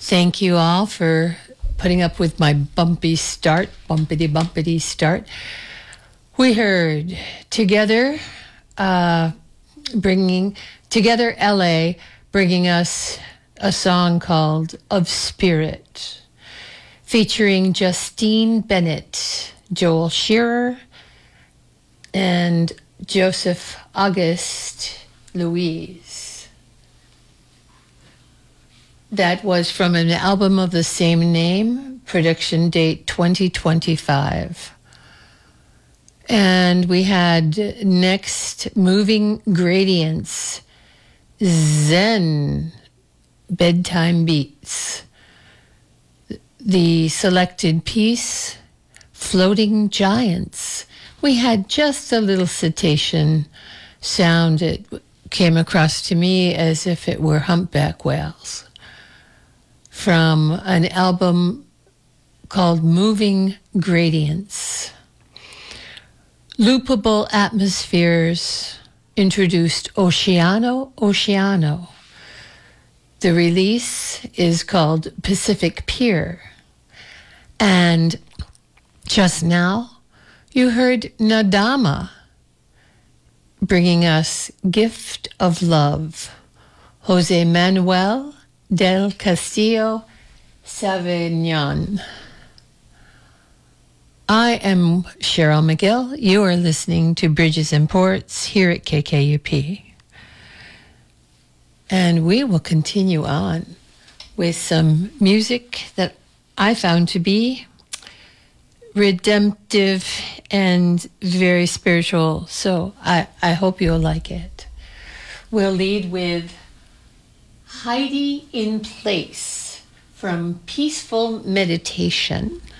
Thank you all for putting up with my bumpity bumpity start. We heard Together, bringing Together LA, bringing us a song called Of Spirit, featuring Justine Bennett, Joel Shearer, and Joseph Auguste Louise. That was from an album of the same name, production date 2025. And we had next Moving Gradients, Zen Bedtime Beats. The selected piece, Floating Giants. We had just a little cetacean sound. It came across to me as if it were humpback whales, from an album called Moving Gradients. Loopable Atmospheres introduced Oceano Oceano. The release is called Pacific Pier. And just now, you heard Nadama bringing us Gift of Love. Jose Manuel del Castillo Savignon. I am Cheryl McGill. You are listening to Bridges and Ports here at KKUP. And we will continue on with some music that I found to be redemptive and very spiritual. So I hope you'll like it. We'll lead with Heidi in Place from Peaceful Meditation.